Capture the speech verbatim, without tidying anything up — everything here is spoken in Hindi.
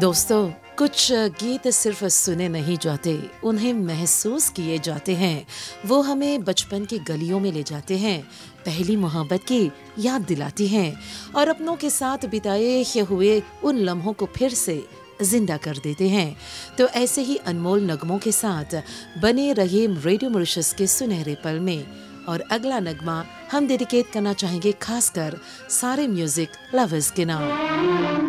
दोस्तों, कुछ गीत सिर्फ सुने नहीं जाते, उन्हें महसूस किए जाते हैं। वो हमें बचपन की गलियों में ले जाते हैं, पहली मोहब्बत की याद दिलाती हैं और अपनों के साथ बिताए हुए उन लम्हों को फिर से जिंदा कर देते हैं। तो ऐसे ही अनमोल नगमों के साथ बने रहिए रेडियो मॉरिशस के सुनहरे पल में। और अगला नगमा हम डेडिकेट करना चाहेंगे खासकर सारे म्यूजिक लवर्स के नाम।